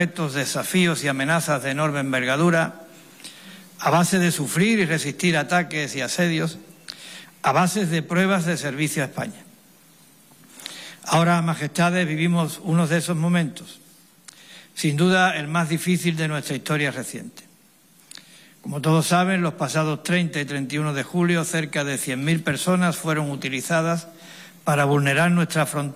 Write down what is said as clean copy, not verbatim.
estos desafíos y amenazas de enorme envergadura, a base de sufrir y resistir ataques y asedios, a base de pruebas de servicio a España. Ahora, Majestades, vivimos uno de esos momentos, sin duda el más difícil de nuestra historia reciente. Como todos saben, los pasados 30 y 31 de julio, cerca de 100.000 personas fueron utilizadas para vulnerar nuestra frontera